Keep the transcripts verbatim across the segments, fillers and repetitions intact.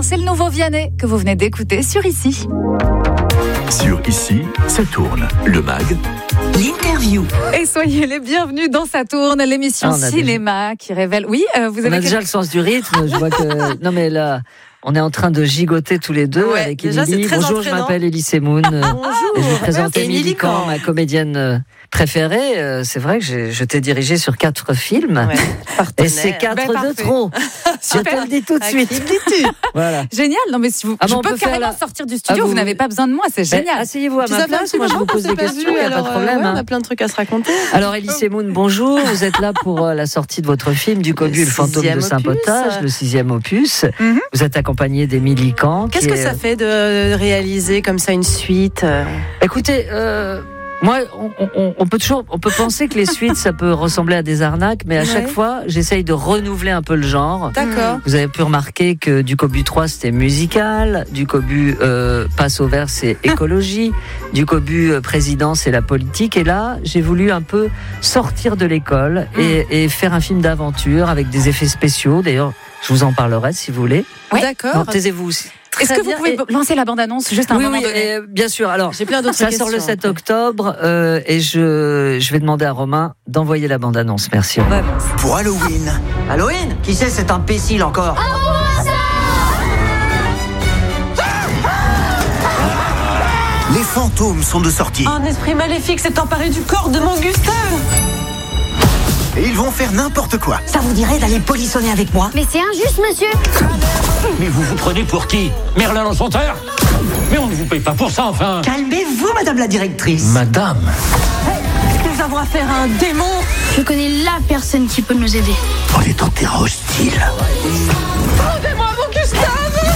c'est le nouveau Vianney que vous venez d'écouter sur Ici. Sur Ici, ça tourne. Le mag. L'interview. Et soyez les bienvenus dans Ça tourne, l'émission ah, cinéma déjà... qui révèle... Oui, euh, vous avez... On a quel... déjà le sens du rythme. Je vois que... Non mais là... On est en train de gigoter tous les deux ouais, avec déjà, Émilie. Bonjour, je m'appelle Élie Semoun. Bonjour. Et je vous présente Émilie Camp, ma comédienne préférée. C'est vrai que je t'ai dirigée sur quatre films. Ouais, et c'est quatre ben, de trop. Je te le dis tout de suite. Voilà. Génial. Non mais si vous, ah, je peux carrément la... sortir du studio. Ah, vous, vous n'avez pas besoin de moi. C'est génial. Ben, asseyez-vous à ma place. Moi, je vous pose des questions. Il n'y a pas de problème. On a plein de trucs à se raconter. Alors, Élie Semoun, bonjour. Vous êtes là pour la sortie de votre film Du Cobu et le fantôme de Saint-Potage, le sixième opus. Vous êtes accompagné d'Émilie. Qu'est-ce que est... ça fait de réaliser comme ça une suite ? Écoutez, euh, moi, on, on, on peut toujours, on peut penser que les suites, ça peut ressembler à des arnaques, mais à ouais. chaque fois, j'essaye de renouveler un peu le genre. D'accord. Vous avez pu remarquer que Du Cobu trois, c'était musical, Du Cobu euh, passe au vert, c'est écologie, Du Cobu euh, président, c'est la politique. Et là, j'ai voulu un peu sortir de l'école mmh. et, et faire un film d'aventure avec des effets spéciaux. D'ailleurs, je vous en parlerai si vous voulez. Oui. D'accord. Non, taisez-vous aussi. Est-ce que vous pouvez et... lancer la bande-annonce juste un oui, moment oui, donné ? et, bien sûr. Alors, j'ai plein d'autres ça questions. Ça sort le sept octobre euh, et je, je vais demander à Romain d'envoyer la bande-annonce. Merci. Romain. Ouais, pour Halloween. Halloween ? Qui c'est cet imbécile encore ? Les fantômes sont de sortie. Un esprit maléfique s'est emparé du corps de mon Gustave. Et ils vont faire n'importe quoi. Ça vous dirait d'aller polissonner avec moi ? Mais c'est injuste, monsieur. Mais vous vous prenez pour qui ? Merlin l'Enchanteur ? Mais on ne vous paye pas pour ça, enfin. Calmez-vous, madame la directrice. Madame. Est-ce que nous avons affaire à un démon ? Je connais la personne qui peut nous aider. On est en terrain hostile. Rendez-moi mon Gustave !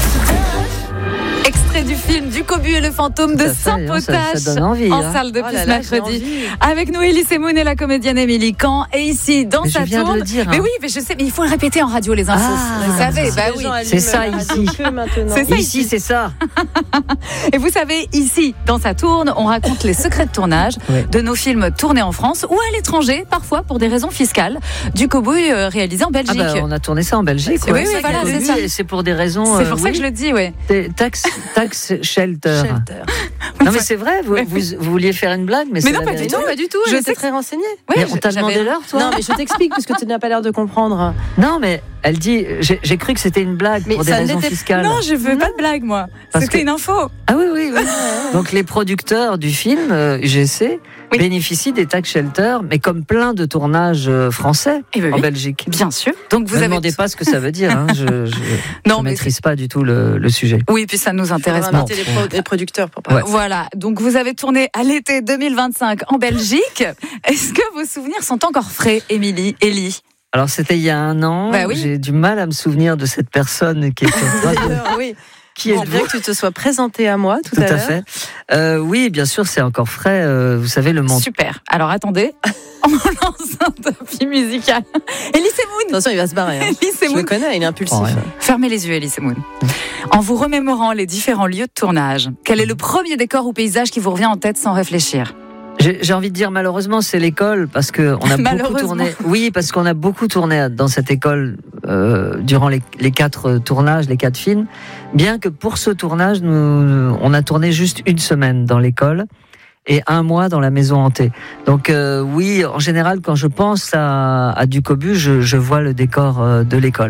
Extrait du film Du Cobu et le fantôme de Saint-Potage ça, ça donne envie, en hein. salle depuis oh là ce là, mercredi. Avec nous, Élie Semoun et la comédienne Émilie Camp. Et ici, dans mais Sa je viens tourne. De le dire, hein. Mais oui, mais je sais, mais il faut le répéter en radio, les infos. Ah, vous savez, bah oui. C'est ça ici. C'est ça ici, c'est ça. Et vous savez, ici, dans Sa tourne, on raconte les secrets de tournage ouais. de nos films tournés en France ou à l'étranger, parfois pour des raisons fiscales. Du Cobu euh, réalisé en Belgique. Ah bah, on a tourné ça en Belgique. Oui, oui, voilà, c'est ça. Et c'est pour des raisons. C'est pour euh, ça oui. que je le dis, oui. Tax, tax shelter. Shelter. Non mais c'est vrai, vous, vous, vous vouliez faire une blague, mais, mais c'est non, la pas vérité. du tout, pas du tout. Je sais très renseignée. Ouais, on t'a demandé l'heure, toi ? Non, mais je t'explique parce que tu n'as pas l'air de comprendre. Non, mais elle dit, j'ai, j'ai cru que c'était une blague mais pour des raisons fiscales. Non, je veux non. pas de blague, moi. Parce c'était que... une info. Ah oui, oui, oui. Donc les producteurs du film euh, U G C oui. bénéficient des tax shelters, mais comme plein de tournages français eh ben en oui. Belgique. Bien sûr. Donc vous ne avez... demandez pas ce que ça veut dire. Hein. Je ne non, maîtrise c'est... pas du tout le, le sujet. Oui, puis ça nous intéresse pas. pas. Les, pro- les producteurs pour parler. Ouais. Voilà. Donc vous avez tourné à l'été deux mille vingt-cinq en Belgique. Est-ce que vos souvenirs sont encore frais, Émilie, Élie ? Alors c'était il y a un an. Bah oui. J'ai du mal à me souvenir de cette personne qui était. oui. Qui bon, bien que tu te sois présenté à moi tout, tout à, à l'heure. fait. Euh, oui, bien sûr, c'est encore frais. Euh, vous savez, le monde. Super. Alors attendez, on lance un tapis musical. Élie Semoun. Attention, il va se barrer. Hein. Élie Semoun. Je le connais, il est impulsif. Oh, ouais. Fermez les yeux, Élie Semoun. En vous remémorant les différents lieux de tournage, quel est le premier décor ou paysage qui vous revient en tête sans réfléchir ? J'ai, j'ai envie de dire malheureusement c'est l'école parce que on a beaucoup tourné. Oui, parce qu'on a beaucoup tourné dans cette école euh, durant les, les quatre tournages, les quatre films. Bien que pour ce tournage, nous, on a tourné juste une semaine dans l'école et un mois dans la maison hantée. Donc euh, oui, en général, quand je pense à, à Du Cobu, je, je vois le décor euh, de l'école.